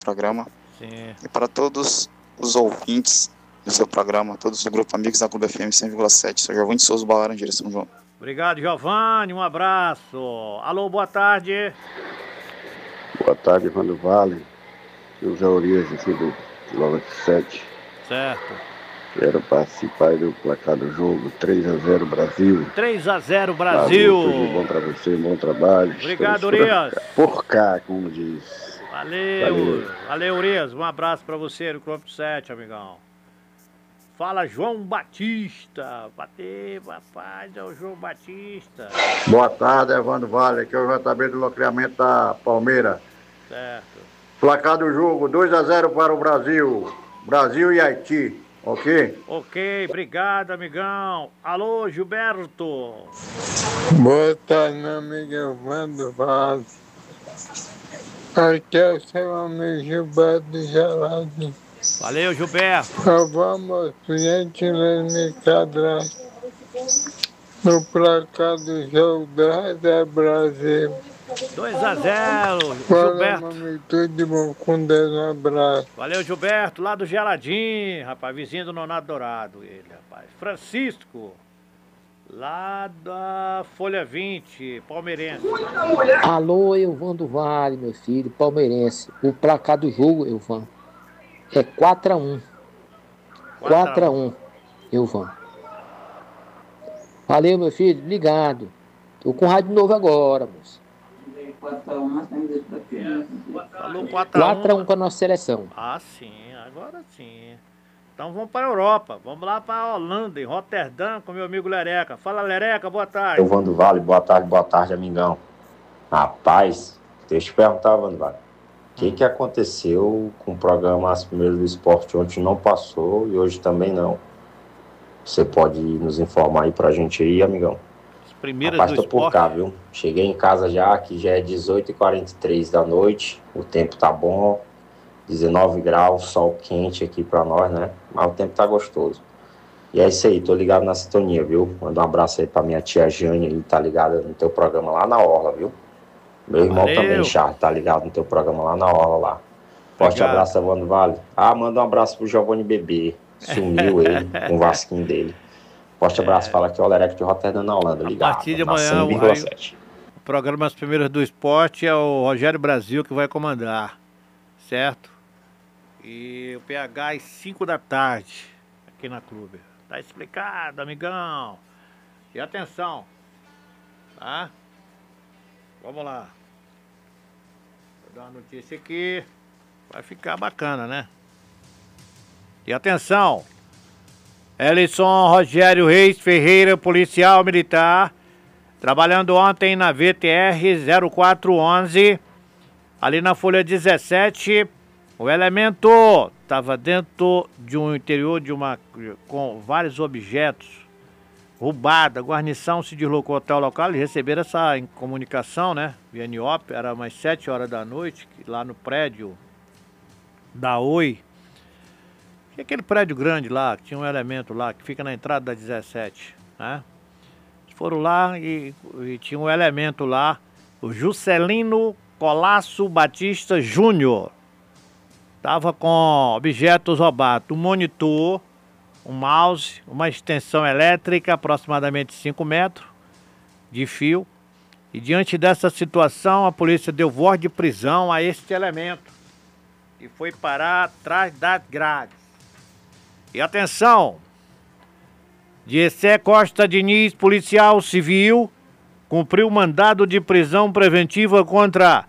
programa. Sim. E para todos os ouvintes do seu programa, todos do grupo Amigos da Clube FM 100,7. Sou Giovanni de Souza, Balaranjeira, São João. Obrigado, Giovanni. Um abraço. Alô, boa tarde. Boa tarde, Evandro Vale. José Urias, aqui do quilômetro 7. Certo. Quero participar do placar do jogo 3-0 Brasil. 3-0 Brasil. Tudo de bom pra você, bom trabalho. Obrigado, Urias. Por cá, como diz. Valeu, Urias. Um abraço pra você do quilômetro 7, amigão. Fala, João Batista. Bater, rapaz, é o João Batista. Boa tarde, Evandro Vale. Aqui é o JB do Locriamento da Palmeiras. Certo. Placar do jogo, 2-0 para o Brasil. Brasil e Haiti, ok? Ok, obrigado, amigão. Alô, Gilberto. Boa tarde, meu amigo Evandro Vale. Aqui é o seu amigo Gilberto Gelado. Valeu, Gilberto. Vamos, por gentileza, me cadastrar no placar do jogo 2-0 Brasil. 2-0, Gilberto. Gilberto. Tudo de bom, com Deus, um abraço. Valeu, Gilberto, lá do Geladim, rapaz, vizinho do Nonato Dourado, ele, rapaz. Francisco, lá da Folha 20, palmeirense. Alô, Evandro Vale, meu filho, palmeirense. O placar do jogo, Evandro, é 4-1. 4-1, Evandro. Valeu, meu filho, ligado. Tô com rádio novo agora, moço. Falou 4-1 com a nossa seleção. Ah, sim, agora sim. Então vamos para a Europa, vamos lá para a Holanda, em Roterdã, com meu amigo Lereca. Fala, Lereca, boa tarde. Evandro Vale, boa tarde, amigão. Rapaz, deixa eu te perguntar, Evandro Vale. O que aconteceu com o programa As Primeiras do Esporte? Ontem não passou e hoje também não. Você pode nos informar aí pra gente aí, amigão? As primeiras Rapaz, do tô esporte. por cá, viu? Cheguei em casa já, que já é 18h43 da noite. O tempo tá bom. 19 graus, sol quente aqui pra nós, né? Mas o tempo tá gostoso. E é isso aí, tô ligado na sintonia, viu? Manda um abraço aí pra minha tia Jane aí, tá ligada no teu programa lá na Orla, viu? Meu irmão também, Charles, tá ligado no teu programa lá na Orla lá. Forte abraço, Evandro Vale. Manda um abraço pro Giovanni Bebê. Sumiu ele, com o vasquinho dele. Forte abraço, fala aqui, o Lerec de Roterdã na Holanda, ligado. A partir de amanhã, o programa As Primeiras do Esporte é o Rogério Brasil que vai comandar, certo? E o PH às 5 da tarde, aqui na clube. Tá explicado, amigão. E atenção, tá? Vamos lá. Vou dar uma notícia aqui. Vai ficar bacana, né? E atenção. Elison Rogério Reis Ferreira, policial militar, trabalhando ontem na VTR 0411, ali na folha 17. O elemento estava dentro de um interior de com vários objetos roubada. A guarnição se deslocou até o local e receberam essa comunicação, né? Via NIOP, era umas 7 horas da noite, lá no prédio da Oi. E aquele prédio grande lá, que tinha um elemento lá, que fica na entrada da 17, né? Foram lá e tinha um elemento lá, o Juscelino Colasso Batista Júnior. Tava com objetos roubados, um monitor, um mouse, uma extensão elétrica, aproximadamente 5 metros de fio. E diante dessa situação, a polícia deu voz de prisão a este elemento e foi parar atrás das grades. E atenção, Diessé Costa Diniz, policial civil, cumpriu mandado de prisão preventiva contra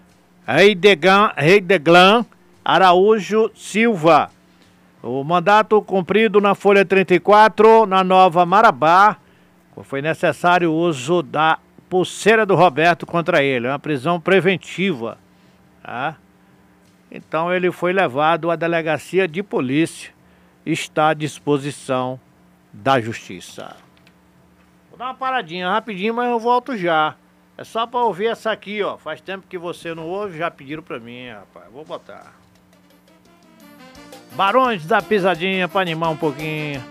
Heideglan Araújo Silva. O mandato cumprido na folha 34, na Nova Marabá, foi necessário o uso da pulseira do Roberto contra ele, uma prisão preventiva. Tá? Então ele foi levado à delegacia de polícia, está à disposição da justiça. Vou dar uma paradinha rapidinho, mas eu volto já. É só para ouvir essa aqui, ó. Faz tempo que você não ouve, já pediram para mim, rapaz. Vou botar. Barões da Pisadinha para animar um pouquinho.